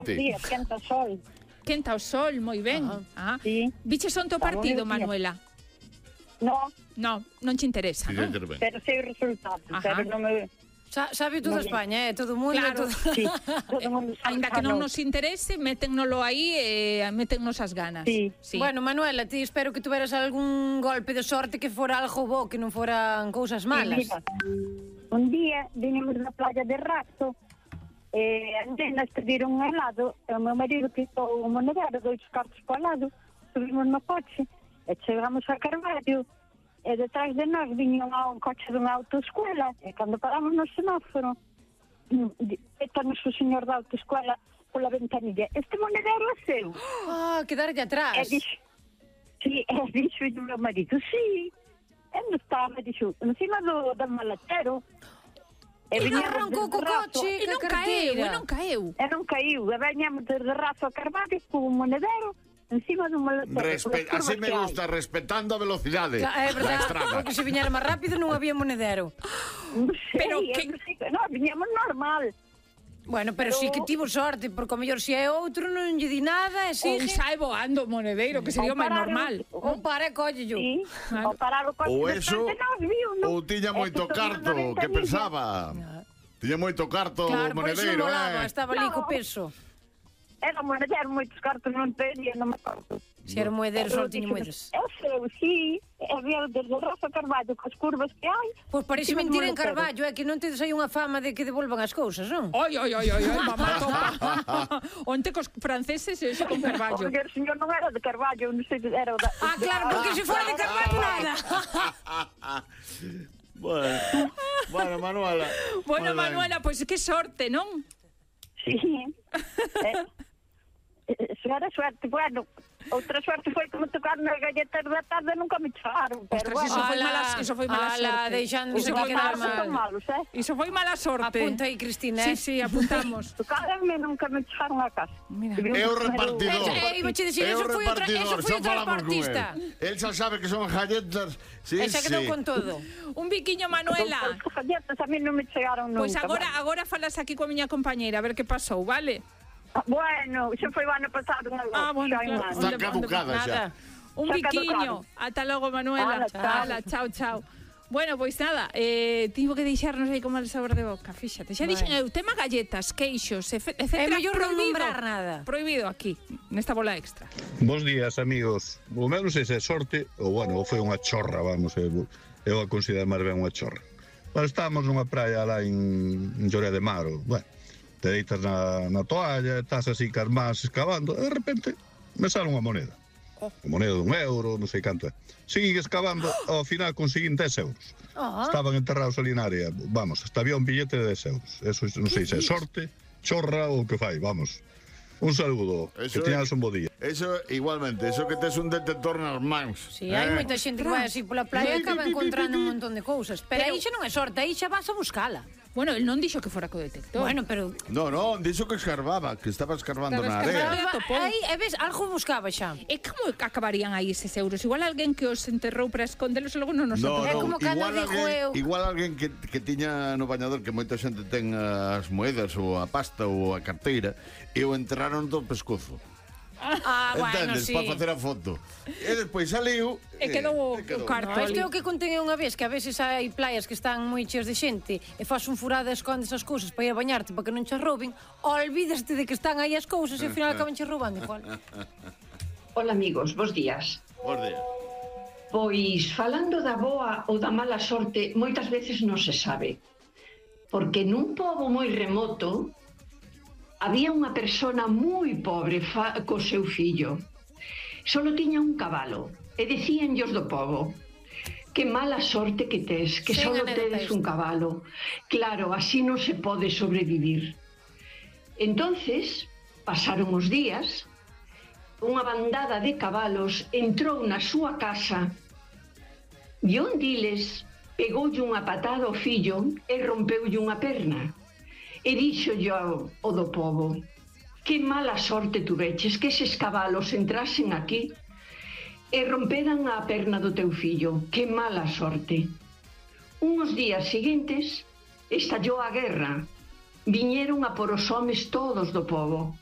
Sí, quenta o sol. Quenta o sol, moi ben. Sí. Viches onto partido, Manuela? No. No, non che interesa, Sí, non? Pero sei o resultado, pero non me... Sabe toda España, todo o mundo. Claro. Sí, todo o mundo sabe. Ainda que non nos interese, métennolo aí e métennos as ganas. Sí. Bueno, Manuela, ti espero que tuveras algún golpe de sorte que fora algo bo, que non foran cousas malas. Mira, un día vinimos na playa de Rato e as nenas pediron un helado e o meu marido quitou o monedero, 2 cartos para o lado, subimos no coche e chegamos a Carballo e detrás de nós viña un coche dunha autoescuela e cando paramos no semáforo pétanos o señor da autoescuela pola ventanilla: este monedero é seu. Quedarlle atrás. E dixo, sí, e dixo o meu marido, sí. Onde está? Me dixo, encima do maletero. E non arrancou co coche, E non caeu. E non caiu. E veñamos desde Razo a Carballo con un monedero encima do maletero. Así me gusta, respetando a velocidade É da verdade, estrada. porque se viñera máis rápido non había monedero. Pero que... No, viñamos normal. Bueno, pero sí que tivo sorte, porque o mellor se é outro non lle di nada, e Ou sigue. sae voando o monedeiro, que sería o máis normal. Ou para e collello. Sí, o parar o coche Ou detrás eso, de nós, viu, non? ou tiña moito carto, que pensaba. Tiña moito carto Claro, o por iso monedeiro, volaba, estaba ali co peso. Era monedero, moitos cartos non teria, non me acordo. Se era moedero, só tiña moedas. É o seu, sí. É ver desde Razo a Carballo, cos curvas que hai. Pois parece mentira en Carballo, é que non tedes aí unha fama de que devolvan as cousas, non? Oi, mamá, toma. Onte cos franceses e iso con Carballo. Porque o señor non era de Carballo, non sei, era o da... Claro, porque se fora de Carballo nada. Bueno, Manuela. Bueno, Manuela, pois que sorte, non? Sí. Suerte. Bueno, outra suerte foi que me tocaron as galletas da tarde e nunca me echaron. Pero Ostras, bueno, iso foi mala sorte. deixándose Iso que foi quedar mala mal. son malos, Iso foi mala sorte. Apunta aí, Cristina, Sí, apuntamos. Tocaronme e nunca me echaron a casa. Mira. É o repartidor. Iba che dicir, É eso o foi repartidor, o xa falamos con transportista. el xa sabe que son galletas. Sí, E xa quedou con todo. Un biquiño, Manuela. As galletas a mí non me chegaron nunca. Pois agora falas aquí coa miña compañeira a ver que pasou, vale? Bueno, xa foi o ano pasado. Bueno, claro. Está caducada xa. Un Xa biquiño. caducado. Ata logo, Manuela. Hala, Chao. Bueno, pois nada, tivo que deixarnos aí con mal sabor de boca, fíxate. Xa dixen eu, tema galletas, queixos, etcétera. É mellor non prohibido. nombrar nada. Prohibido aquí, nesta bola extra. Bos días, amigos. O meu non sei se é sorte ou, bueno, foi unha chorra, vamos, eu a considero máis ben unha chorra. Bueno, estábamos nunha praia lá en Lloret de Mar, bueno, te deitas na toalla, estás así cas más excavando, e de repente me sale unha moneda. Unha moneda de €1, non sei canto é. Seguín excavando, ao final conseguín 10 euros. Estaban enterrados ali na área, vamos, hasta había un billete de 10 euros. Eso non sei se é sorte, chorra ou que fai, vamos. Un saludo, que teñas un bo día. Eso, igualmente, eso que tes un detector nas mans. Si, hai moita xente que vai así pola playa e acaba encontrando un montón de cousas. Pero aí xa non é sorte, aí xa vas a buscala. Bueno, el non dixo que fora co detector. Bueno, pero... No, dixo que escarbaba, que estaba escarbando na area. Aí, ves, algo buscaba xa. E como acabarían aí eses euros? Igual alguén que os enterrou para escondelos e logo non nos É como cando digo eu. Igual alguén que tiña no bañador, que moita xente ten as moedas ou a pasta ou a carteira, e o enterraron do pescozo. Bueno, entendes? sí. Para facer a foto. E despois saliu e quedou o carto. Isto é o que contén unha vez, que a veces hai playas que están moi cheas de xente e faz un furado e escondes as cousas para ir a bañarte para que non che rouben, olvídaste de que están aí as cousas e ao final acaban che roubando igual. Hola amigos, bos días. Bos días. Pois falando da boa ou da mala sorte, moitas veces non se sabe. Porque nun pobo moi remoto había unha persona moi pobre co seu fillo. Solo tiña un cabalo e dicíanllos do pobo: que mala sorte que tes, que solo tedes un cabalo. Claro, así non se pode sobrevivir. Entonces, pasaron os días, unha bandada de cabalos entrou na súa casa e un diles pegoulle unha patada ao fillo e rompeulle unha perna. E dixo yo o do pobo: que mala sorte tuveches que eses cabalos entrasen aquí e romperan a perna do teu fillo, que mala sorte. Uns días seguintes estallou a guerra, viñeron a por os homes todos do pobo